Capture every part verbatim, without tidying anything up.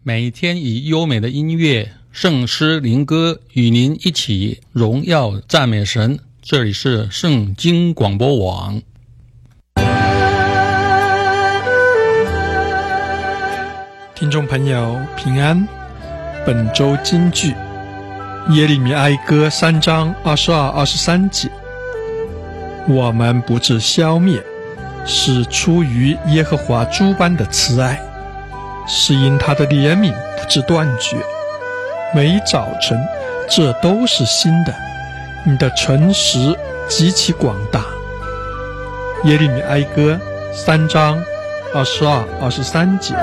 每天以优美的音乐、圣诗灵歌与您一起荣耀赞美神。这里是圣经广播网。 听众朋友平安，本周金句耶利米哀歌三章二十二、二十三节。我们不致消灭，是出于耶和华诸般的慈爱，是因他的怜悯不致断绝。每早晨这都是新的，你的诚实极其广大。耶利米哀歌三章二十二、二十三节。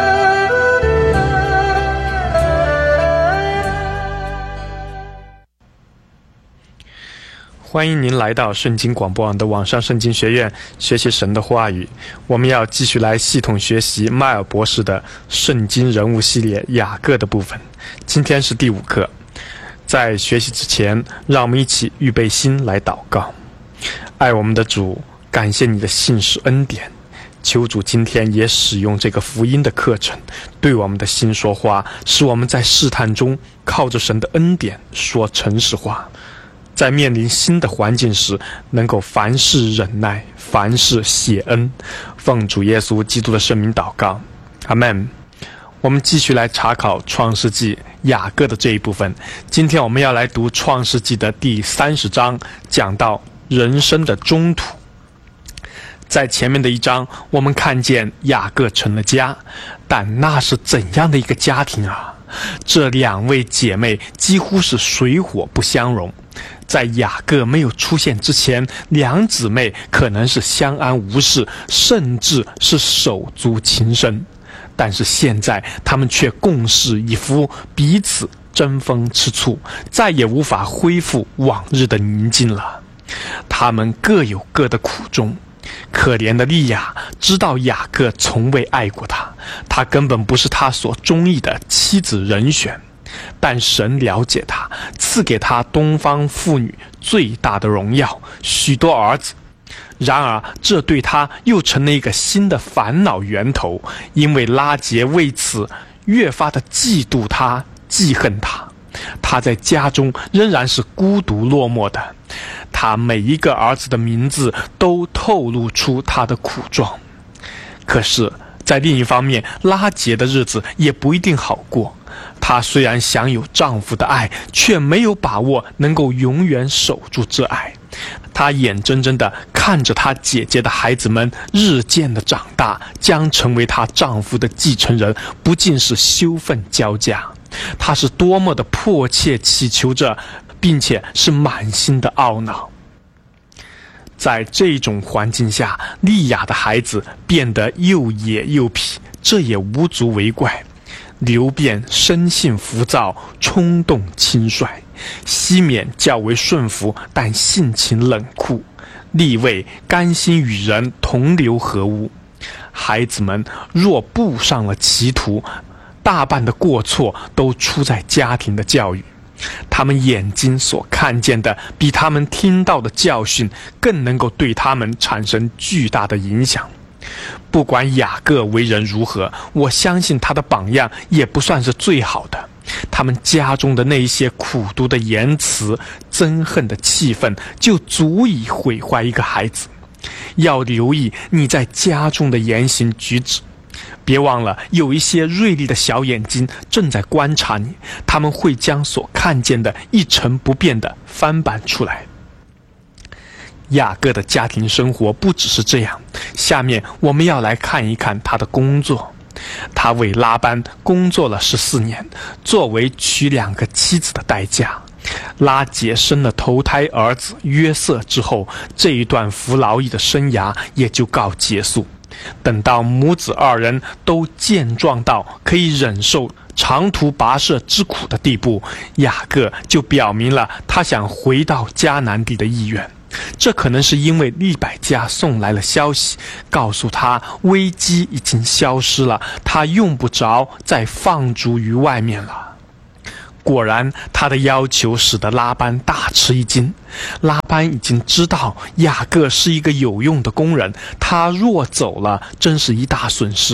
欢迎您来到圣经广播网的网上圣经学院，学习神的话语。我们要继续来系统学习迈尔博士的圣经人物系列雅各的部分。今天是第五课。在学习之前，让我们一起预备心来祷告。爱我们的主，感谢你的信实恩典，求主今天也使用这个福音的课程对我们的心说话，使我们在试探中靠着神的恩典说诚实话，在面临新的环境时能够凡事忍耐，凡事谢恩。奉主耶稣基督的圣名祷告，阿们。我们继续来查考创世纪雅各的这一部分。今天我们要来读创世纪的第三十章，讲到人生的中途。在前面的一章，我们看见雅各成了家，但那是怎样的一个家庭啊？这两位姐妹几乎是水火不相容。在雅各没有出现之前，两姊妹可能是相安无事，甚至是手足情深。但是现在他们却共侍一夫，彼此争风吃醋，再也无法恢复往日的宁静了。他们各有各的苦衷。可怜的利亚知道雅各从未爱过她，她根本不是他所中意的妻子人选。但神了解他，赐给他东方妇女最大的荣耀，许多儿子。然而这对他又成了一个新的烦恼源头，因为拉结为此越发的嫉妒他，记恨他。他在家中仍然是孤独落寞的，他每一个儿子的名字都透露出他的苦状。可是在另一方面，拉结的日子也不一定好过。她虽然享有丈夫的爱，却没有把握能够永远守住这爱。她眼睁睁地看着她姐姐的孩子们日渐的长大，将成为她丈夫的继承人，不禁是羞愤交加。她是多么的迫切祈求着，并且是满心的懊恼。在这种环境下，利亚的孩子变得又野又痞，这也无足为怪。流便生性浮躁，冲动轻率；西缅较为顺服，但性情冷酷；利未甘心与人同流合污。孩子们若步上了歧途，大半的过错都出在家庭的教育。他们眼睛所看见的，比他们听到的教训更能够对他们产生巨大的影响。不管雅各为人如何，我相信他的榜样也不算是最好的。他们家中的那一些苦毒的言辞、憎恨的气氛，就足以毁坏一个孩子。要留意你在家中的言行举止，别忘了有一些锐利的小眼睛正在观察你，他们会将所看见的一成不变地翻版出来。雅各的家庭生活不只是这样，下面我们要来看一看他的工作。他为拉班工作了十四年，作为娶两个妻子的代价。拉结生了头胎儿子约瑟之后，这一段服劳役的生涯也就告结束。等到母子二人都健壮到可以忍受长途跋涉之苦的地步，雅各就表明了他想回到迦南地的意愿。这可能是因为利百加送来了消息，告诉他危机已经消失了，他用不着再放逐于外面了。果然，他的要求使得拉班大吃一惊。拉班已经知道雅各是一个有用的工人，他若走了，真是一大损失。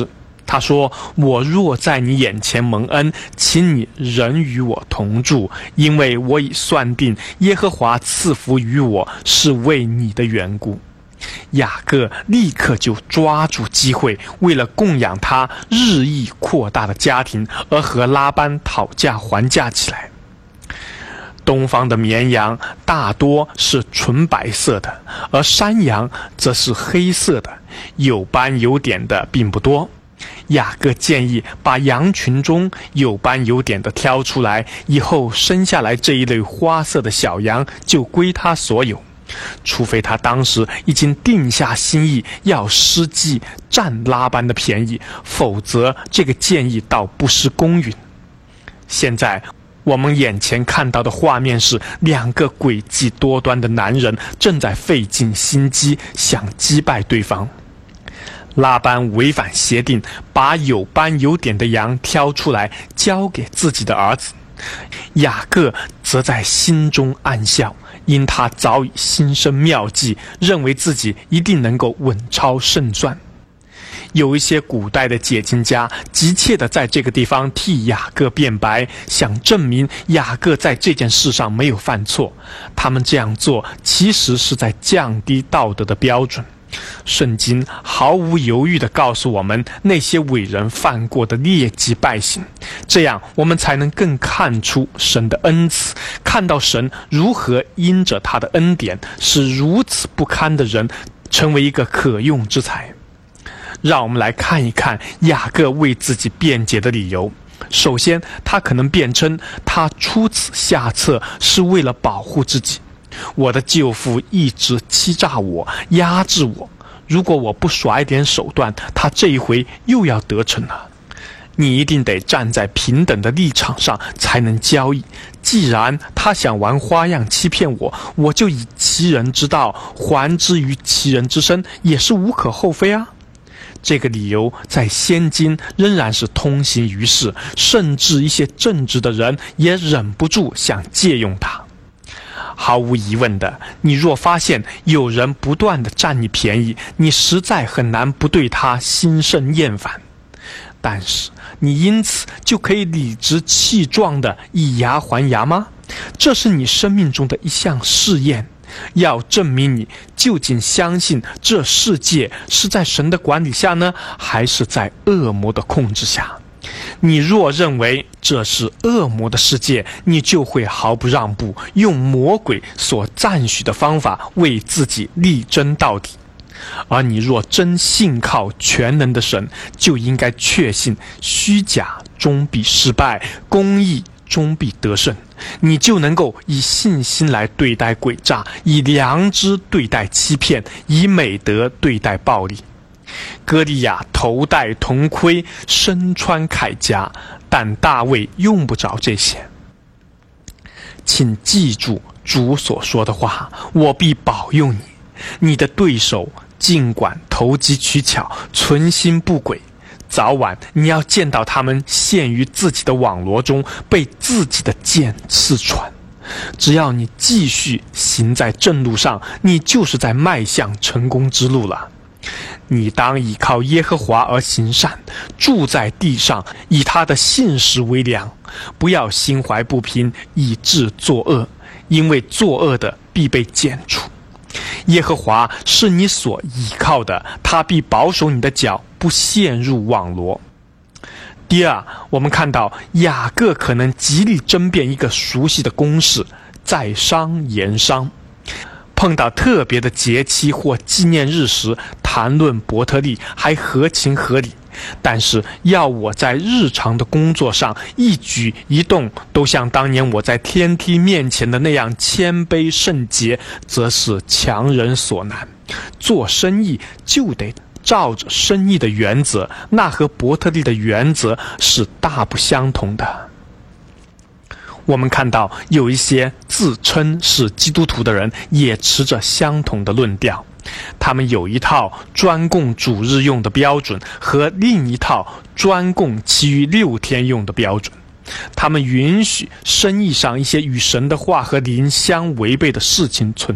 他说：我若在你眼前蒙恩，请你仍与我同住，因为我已算定耶和华赐福于我是为你的缘故。雅各立刻就抓住机会，为了供养他日益扩大的家庭，而和拉班讨价还价起来。东方的绵羊大多是纯白色的，而山羊则是黑色的，有斑有点的并不多。雅各建议把羊群中有斑有点的挑出来，以后生下来这一类花色的小羊就归他所有，除非他当时已经定下心意要施计占拉班的便宜，否则这个建议倒不失公允。现在我们眼前看到的画面是两个诡计多端的男人正在费尽心机想击败对方。拉班违反协定，把有斑有点的羊挑出来交给自己的儿子，雅各则在心中暗笑，因他早已心生妙计，认为自己一定能够稳操胜算。有一些古代的解经家急切地在这个地方替雅各辩白，想证明雅各在这件事上没有犯错。他们这样做其实是在降低道德的标准。圣经毫无犹豫地告诉我们那些伟人犯过的劣迹败行，这样我们才能更看出神的恩慈，看到神如何因着他的恩典使如此不堪的人成为一个可用之才。让我们来看一看雅各为自己辩解的理由。首先，他可能辩称他出此下策是为了保护自己。我的舅父一直欺诈我，压制我，如果我不耍一点手段，他这一回又要得逞了。你一定得站在平等的立场上才能交易。既然他想玩花样欺骗我，我就以其人之道还之于其人之身，也是无可厚非啊。这个理由在现今仍然是通行于世，甚至一些正直的人也忍不住想借用它。毫无疑问的，你若发现有人不断地占你便宜，你实在很难不对他心生厌烦。但是你因此就可以理直气壮地以牙还牙吗？这是你生命中的一项试验，要证明你究竟相信这世界是在神的管理下呢，还是在恶魔的控制下。你若认为这是恶魔的世界，你就会毫不让步，用魔鬼所赞许的方法为自己力争到底。而你若真信靠全能的神，就应该确信虚假终必失败，公义终必得胜，你就能够以信心来对待诡诈，以良知对待欺骗，以美德对待暴力。歌利亚头戴铜盔，身穿铠甲，但大卫用不着这些。请记住主所说的话，我必保佑你。你的对手尽管投机取巧，存心不轨，早晚你要见到他们陷于自己的网罗中，被自己的剑刺穿。只要你继续行在正路上，你就是在迈向成功之路了。你当倚靠耶和华而行善，住在地上，以他的信实为粮，不要心怀不平，以致作恶，因为作恶的必被剪除。耶和华是你所倚靠的，他必保守你的脚不陷入网罗。第二，我们看到雅各可能极力争辩一个熟悉的公式，在商言商。碰到特别的节期或纪念日时，谈论伯特利还合情合理，但是要我在日常的工作上一举一动都像当年我在天梯面前的那样谦卑圣洁，则是强人所难。做生意就得照着生意的原则，那和伯特利的原则是大不相同的。我们看到有一些自称是基督徒的人也持着相同的论调，他们有一套专供主日用的标准和另一套专供其余六天用的标准。他们允许生意上一些与神的话和灵相违背的事情存在。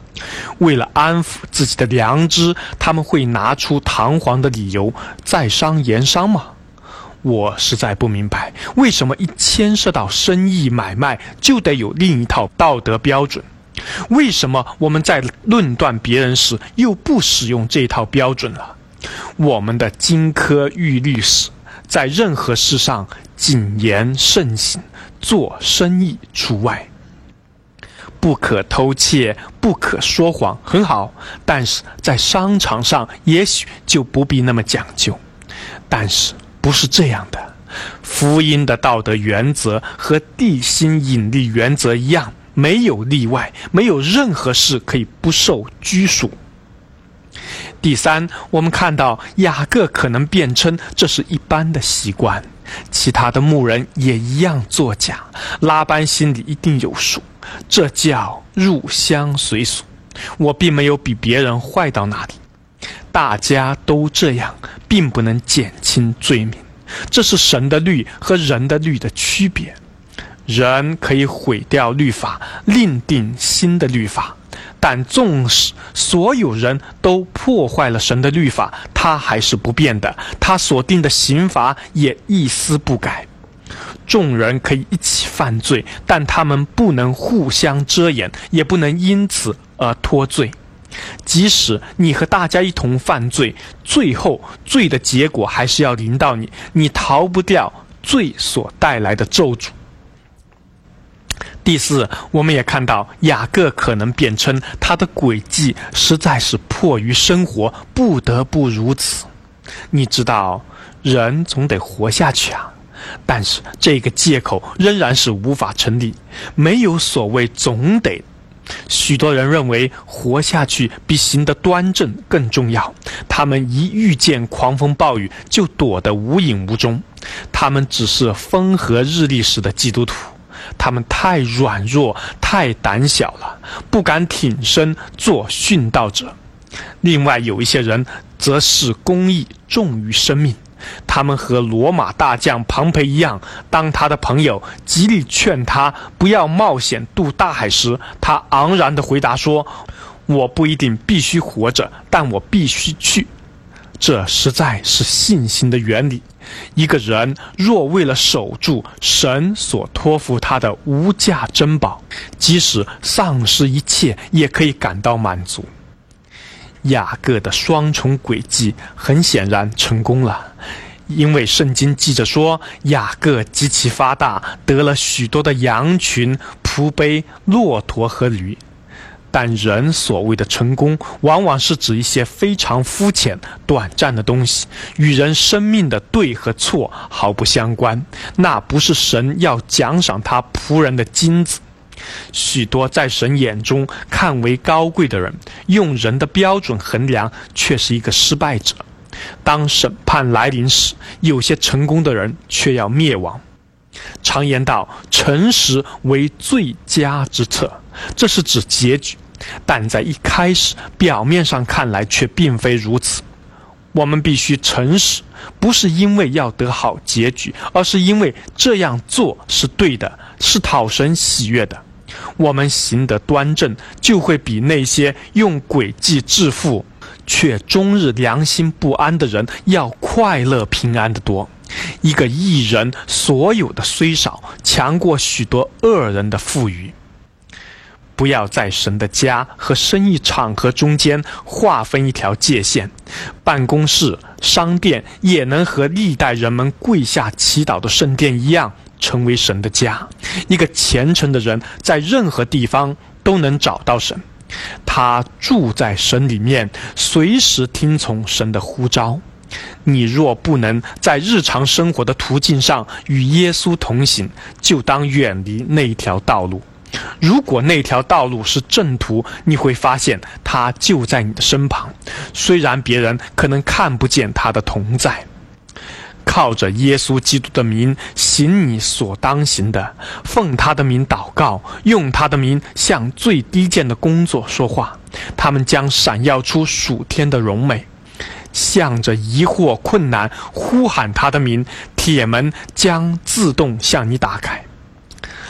为了安抚自己的良知，他们会拿出堂皇的理由在商言商吗？我实在不明白，为什么一牵涉到生意买卖就得有另一套道德标准？为什么我们在论断别人时又不使用这套标准了？我们的金科玉律史在任何事上谨言慎行，做生意除外。不可偷窃，不可说谎，很好，但是在商场上也许就不必那么讲究。但是不是这样的，福音的道德原则和地心引力原则一样，没有例外，没有任何事可以不受拘束。第三，我们看到雅各可能辩称这是一般的习惯，其他的牧人也一样作假，拉班心里一定有数，这叫入乡随俗。我并没有比别人坏到哪里，大家都这样，并不能减轻罪名。这是神的律和人的律的区别。人可以毁掉律法，另定新的律法，但纵使所有人都破坏了神的律法，他还是不变的，他所定的刑罚也一丝不改。众人可以一起犯罪，但他们不能互相遮掩，也不能因此而脱罪。即使你和大家一同犯罪，最后罪的结果还是要临到你，你逃不掉罪所带来的咒诅。第四，我们也看到雅各可能辩称他的诡计实在是迫于生活，不得不如此。你知道，人总得活下去啊，但是这个借口仍然是无法成立，没有所谓总得。许多人认为活下去比行得端正更重要，他们一遇见狂风暴雨就躲得无影无踪，他们只是风和日丽时的基督徒，他们太软弱太胆小了，不敢挺身做殉道者。另外有一些人则视公义重于生命，他们和罗马大将庞培一样，当他的朋友极力劝他不要冒险渡大海时，他昂然地回答说，我不一定必须活着，但我必须去。这实在是信心的原理。一个人若为了守住神所托付他的无价珍宝，即使丧失一切也可以感到满足。雅各的双重诡计很显然成功了，因为圣经记着说，雅各极其发大，得了许多的羊群、仆婢、骆驼和驴。但人所谓的成功，往往是指一些非常肤浅、短暂的东西，与人生命的对和错毫不相关。那不是神要奖赏他仆人的金子。许多在神眼中看为高贵的人，用人的标准衡量，却是一个失败者。当审判来临时，有些成功的人却要灭亡。常言道，诚实为最佳之策，这是指结局，但在一开始表面上看来却并非如此。我们必须诚实，不是因为要得好结局，而是因为这样做是对的，是讨神喜悦的。我们行得端正，就会比那些用诡计致富却终日良心不安的人要快乐平安得多。一个义人所有的虽少，强过许多恶人的富裕。不要在神的家和生意场合中间划分一条界限，办公室、商店也能和历代人们跪下祈祷的圣殿一样，成为神的家。一个虔诚的人在任何地方都能找到神，他住在神里面，随时听从神的呼召。你若不能在日常生活的途径上与耶稣同行，就当远离那条道路。如果那条道路是正途，你会发现他就在你的身旁，虽然别人可能看不见他的同在。靠着耶稣基督的名行你所当行的，奉他的名祷告，用他的名向最低贱的工作说话，他们将闪耀出属天的荣美。向着疑惑困难呼喊他的名，铁门将自动向你打开。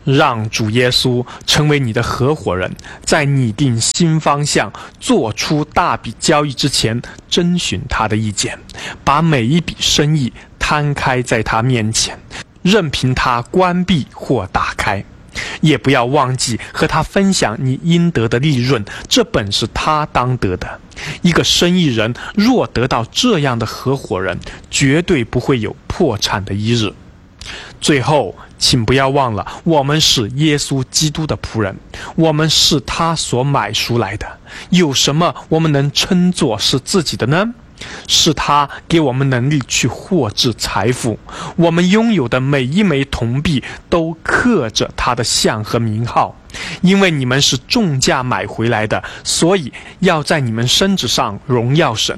让主耶稣成为你的合伙人，在拟定新方向、做出大笔交易之前，征询他的意见，把每一笔生意摊开在他面前，任凭他关闭或打开。也不要忘记和他分享你应得的利润，这本是他当得的。一个生意人若得到这样的合伙人，绝对不会有破产的一日。最后，请不要忘了，我们是耶稣基督的仆人，我们是他所买赎来的。有什么我们能称作是自己的呢？是他给我们能力去获致财富，我们拥有的每一枚铜币都刻着他的像和名号。因为你们是重价买回来的，所以要在你们身子上荣耀神。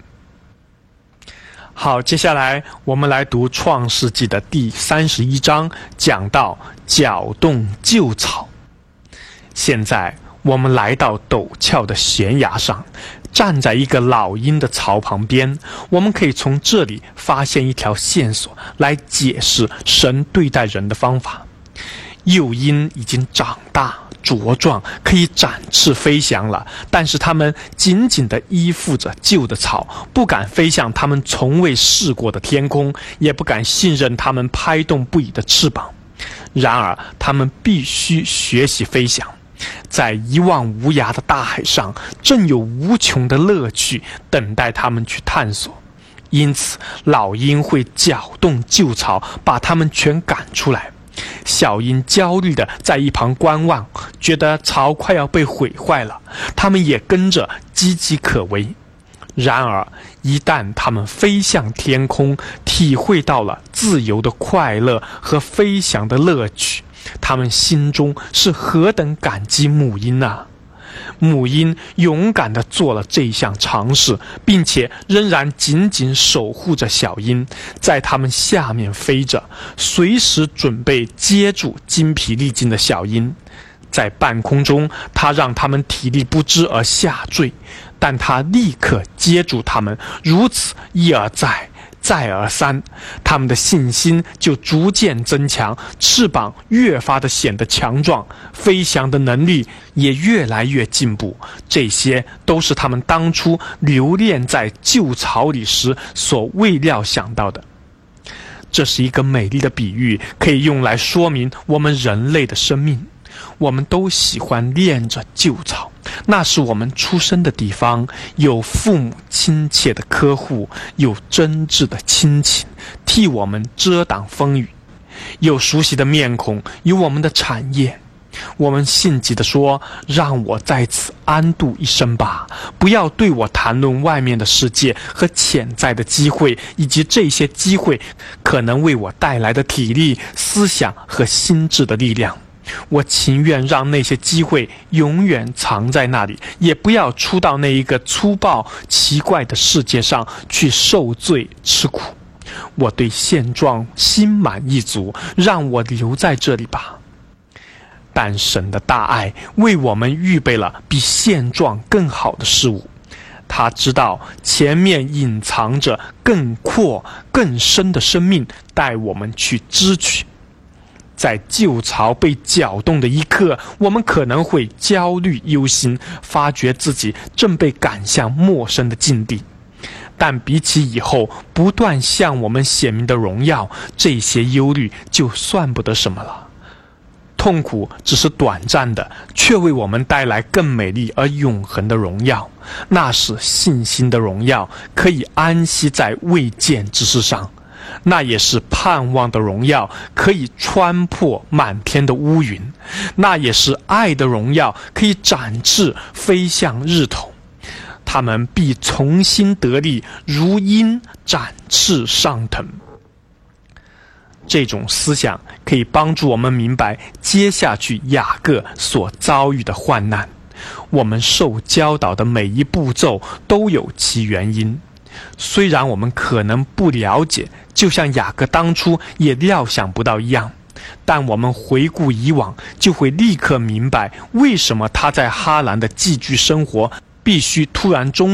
好，接下来我们来读创世纪的第三十一章，讲到搅动旧草。现在我们来到陡峭的悬崖上，站在一个老鹰的巢旁边，我们可以从这里发现一条线索来解释神对待人的方法。幼鹰已经长大茁壮，可以展翅飞翔了，但是它们紧紧地依附着旧的草，不敢飞向它们从未试过的天空，也不敢信任它们拍动不已的翅膀。然而它们必须学习飞翔，在一望无涯的大海上，正有无穷的乐趣等待他们去探索。因此老鹰会搅动旧草，把它们全赶出来。小鹰焦虑地在一旁观望，觉得巢快要被毁坏了，它们也跟着岌岌可危。然而一旦它们飞向天空，体会到了自由的快乐和飞翔的乐趣，它们心中是何等感激母鹰啊！母鹰勇敢地做了这项尝试，并且仍然紧紧守护着小鹰，在它们下面飞着，随时准备接住精疲力尽的小鹰。在半空中，它让它们体力不支而下坠，但它立刻接住它们，如此一而再再而三，他们的信心就逐渐增强，翅膀越发的显得强壮，飞翔的能力也越来越进步。这些都是他们当初留恋在旧巢里时所未料想到的。这是一个美丽的比喻，可以用来说明我们人类的生命。我们都喜欢恋着旧巢，那是我们出生的地方，有父母亲切的呵护，有真挚的亲情替我们遮挡风雨，有熟悉的面孔，有我们的产业。我们信急地说，让我在此安度一生吧，不要对我谈论外面的世界和潜在的机会，以及这些机会可能为我带来的体力、思想和心智的力量。我情愿让那些机会永远藏在那里，也不要出到那一个粗暴奇怪的世界上去受罪吃苦。我对现状心满意足，让我留在这里吧。但神的大爱为我们预备了比现状更好的事物，他知道前面隐藏着更阔更深的生命带我们去支取。在旧巢被搅动的一刻，我们可能会焦虑忧心，发觉自己正被赶向陌生的境地。但比起以后不断向我们显明的荣耀，这些忧虑就算不得什么了。痛苦只是短暂的，却为我们带来更美丽而永恒的荣耀，那是信心的荣耀，可以安息在未见之事上。那也是盼望的荣耀，可以穿破满天的乌云；那也是爱的荣耀，可以展翅飞向日头。他们必重新得力，如鹰展翅上腾。这种思想可以帮助我们明白接下去雅各所遭遇的患难。我们受教导的每一步骤都有其原因，虽然我们可能不了解，就像雅各当初也料想不到一样，但我们回顾以往，就会立刻明白为什么他在哈兰的寄居生活必须突然终止。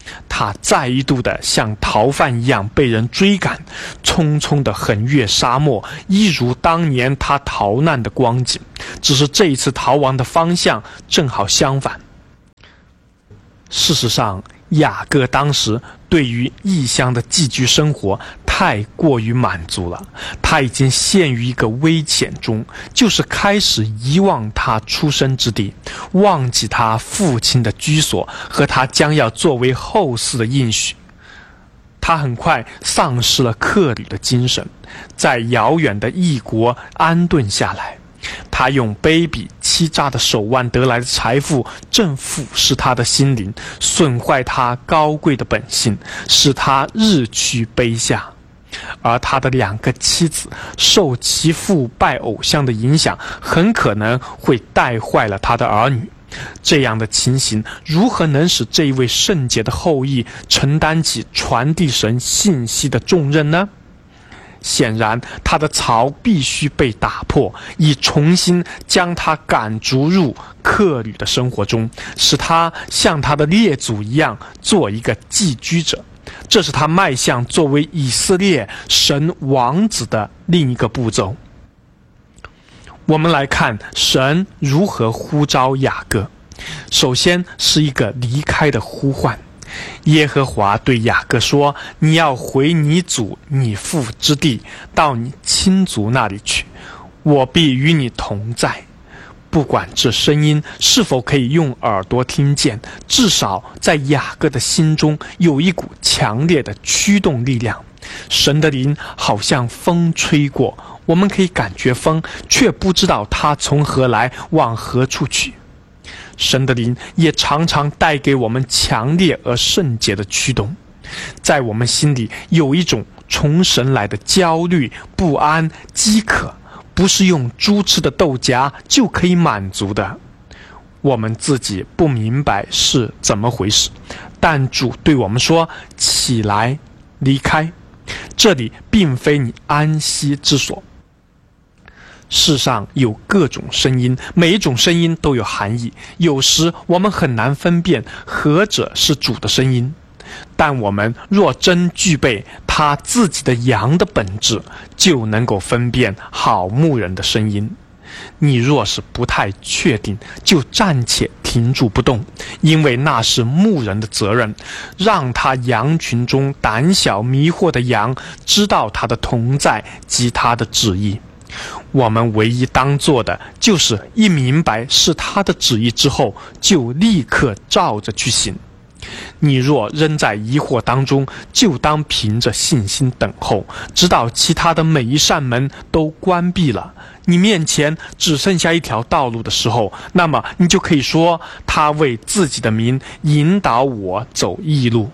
他再一度的像逃犯一样被人追赶，匆匆的横越沙漠，一如当年他逃难的光景，只是这一次逃亡的方向正好相反。事实上，雅各当时对于异乡的寄居生活太过于满足了，他已经陷于一个危险中，就是开始遗忘他出生之地，忘记他父亲的居所和他将要作为后世的应许。他很快丧失了客旅的精神，在遥远的异国安顿下来。他用卑鄙欺诈的手腕得来的财富，正腐蚀他的心灵，损坏他高贵的本性，使他日趋卑下。而他的两个妻子受其父拜偶像的影响，很可能会带坏了他的儿女。这样的情形如何能使这一位圣洁的后裔承担起传递神信息的重任呢？显然，他的巢必须被打破，以重新将他赶逐入客旅的生活中，使他像他的列祖一样做一个寄居者。这是他迈向作为以色列神王子的另一个步骤。我们来看神如何呼召雅各。首先是一个离开的呼唤。耶和华对雅各说，你要回你祖你父之地，到你亲族那里去，我必与你同在。不管这声音是否可以用耳朵听见，至少在雅各的心中有一股强烈的驱动力量。神的灵好像风吹过，我们可以感觉风，却不知道它从何来，往何处去。神的灵也常常带给我们强烈而圣洁的驱动，在我们心里有一种从神来的焦虑、不安、饥渴，不是用猪吃的豆荚就可以满足的。我们自己不明白是怎么回事，但主对我们说，起来，离开，这里并非你安息之所。世上有各种声音，每一种声音都有含义，有时我们很难分辨何者是主的声音。但我们若真具备他自己的羊的本质，就能够分辨好牧人的声音。你若是不太确定，就暂且停住不动，因为那是牧人的责任，让他羊群中胆小迷惑的羊知道他的同在及他的旨意。我们唯一当做的，就是一明白是他的旨意之后，就立刻照着去行。你若仍在疑惑当中，就当凭着信心等候，直到其他的每一扇门都关闭了，你面前只剩下一条道路的时候，那么你就可以说，他为自己的名引导我走义路。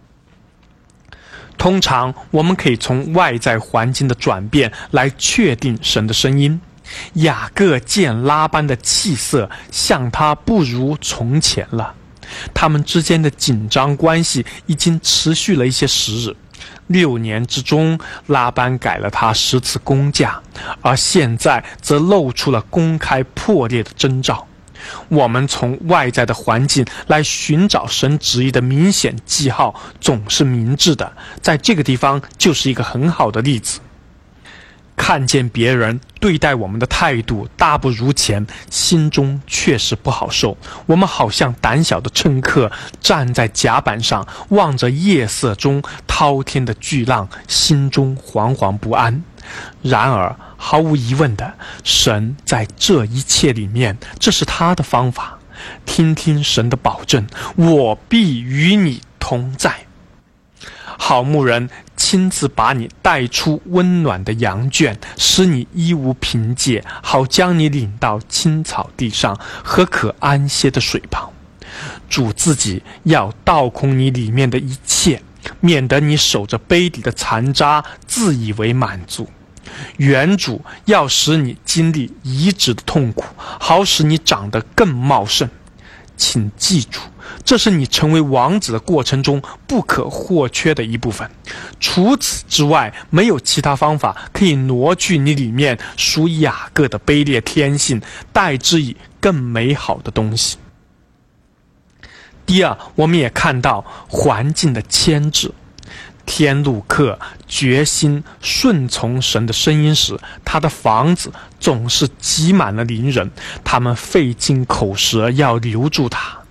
通常我们可以从外在环境的转变来确定神的声音。雅各见拉班的气色像他不如从前了，他们之间的紧张关系已经持续了一些时日。六年之中，拉班改了他十次工价，而现在则露出了公开破裂的征兆。我们从外在的环境来寻找神旨意的明显记号，总是明智的。在这个地方就是一个很好的例子。看见别人对待我们的态度大不如前，心中确实不好受。我们好像胆小的乘客，站在甲板上，望着夜色中滔天的巨浪，心中惶惶不安。然而毫无疑问的，神在这一切里面，这是他的方法。听听神的保证，我必与你同在。好牧人亲自把你带出温暖的羊圈，使你衣无凭借，好将你领到青草地上和可安歇的水旁。主自己要倒空你里面的一切，免得你守着杯底的残渣，自以为满足。原主要使你经历移植的痛苦，好使你长得更茂盛。请记住，这是你成为王子的过程中不可或缺的一部分。除此之外，没有其他方法可以挪去你里面属雅各的卑劣天性，代之以更美好的东西。 第二，我们也看到环境的牵制。天路客决心顺从神的声音时，他的房子总是挤满了邻人，他们费尽口舌要留住他。